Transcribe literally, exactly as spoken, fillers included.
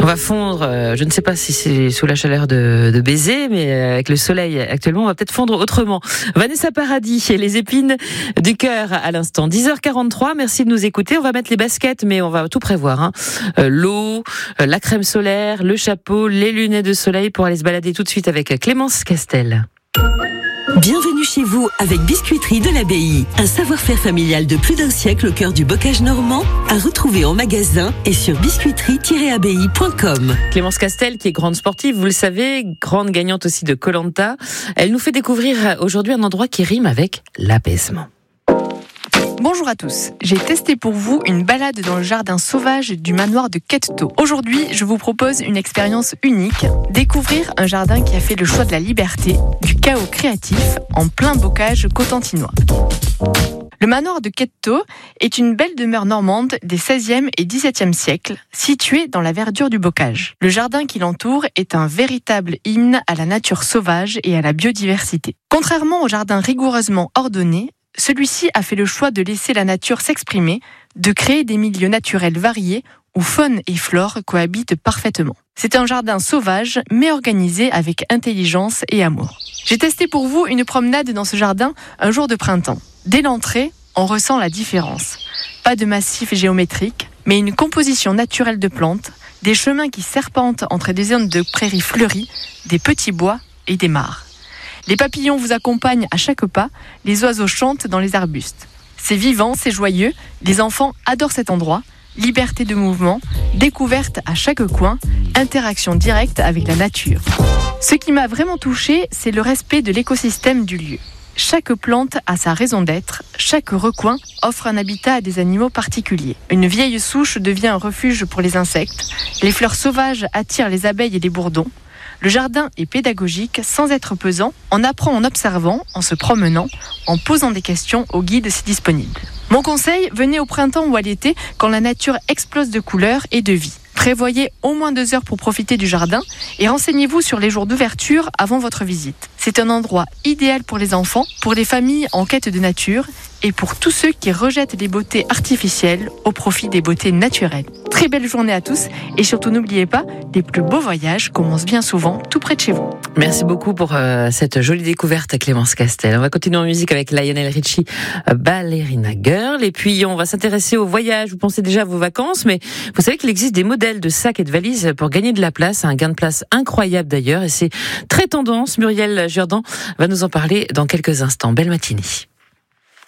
va fondre, euh, je ne sais pas si c'est sous la chaleur de, de baiser, mais avec le soleil actuellement, on va peut-être fondre autrement. Vanessa Paradis et les épines du cœur à l'instant. dix heures quarante-trois, merci de nous écouter. On va mettre les baskets, mais on va tout prévoir. Hein. Euh, l'eau, euh, la crème solaire, le chapeau, les lunettes de soleil pour aller se balader tout de suite avec Clémence Castel. Bienvenue chez vous avec Biscuiterie de l'Abbaye. Un savoir-faire familial de plus d'un siècle au cœur du bocage normand, à retrouver en magasin et sur biscuiterie tiret abbaye point com. Clémence Castel, qui est grande sportive, vous le savez, grande gagnante aussi de Koh-Lanta. Elle nous fait découvrir aujourd'hui un endroit qui rime avec l'apaisement. Bonjour à tous, j'ai testé pour vous une balade dans le jardin sauvage du manoir de Ketto. Aujourd'hui, je vous propose une expérience unique, découvrir un jardin qui a fait le choix de la liberté, du chaos créatif, en plein bocage cotentinois. Le manoir de Ketto est une belle demeure normande des seizième et dix-septième siècles, située dans la verdure du bocage. Le jardin qui l'entoure est un véritable hymne à la nature sauvage et à la biodiversité. Contrairement au jardin rigoureusement ordonné, celui-ci a fait le choix de laisser la nature s'exprimer, de créer des milieux naturels variés où faune et flore cohabitent parfaitement. C'est un jardin sauvage, mais organisé avec intelligence et amour. J'ai testé pour vous une promenade dans ce jardin un jour de printemps. Dès l'entrée, on ressent la différence. Pas de massif géométrique, mais une composition naturelle de plantes, des chemins qui serpentent entre des zones de prairies fleuries, des petits bois et des mares. Les papillons vous accompagnent à chaque pas, les oiseaux chantent dans les arbustes. C'est vivant, c'est joyeux, les enfants adorent cet endroit. Liberté de mouvement, découverte à chaque coin, interaction directe avec la nature. Ce qui m'a vraiment touchée, c'est le respect de l'écosystème du lieu. Chaque plante a sa raison d'être, chaque recoin offre un habitat à des animaux particuliers. Une vieille souche devient un refuge pour les insectes, les fleurs sauvages attirent les abeilles et les bourdons. Le jardin est pédagogique sans être pesant, on apprend en observant, en se promenant, en posant des questions au guide si disponible. Mon conseil, venez au printemps ou à l'été quand la nature explose de couleurs et de vie. Prévoyez au moins deux heures pour profiter du jardin et renseignez-vous sur les jours d'ouverture avant votre visite. C'est un endroit idéal pour les enfants, pour les familles en quête de nature et pour tous ceux qui rejettent les beautés artificielles au profit des beautés naturelles. Très belle journée à tous et surtout n'oubliez pas, les plus beaux voyages commencent bien souvent tout près de chez vous. Merci beaucoup pour euh, cette jolie découverte, Clémence Castel. On va continuer en musique avec Lionel Richie, euh, Ballerina Girl. Et puis, on va s'intéresser au voyage. Vous pensez déjà à vos vacances, mais vous savez qu'il existe des modèles de sacs et de valises pour gagner de la place. Un gain de place incroyable d'ailleurs. Et c'est très tendance. Muriel Jourdan va nous en parler dans quelques instants. Belle matinée.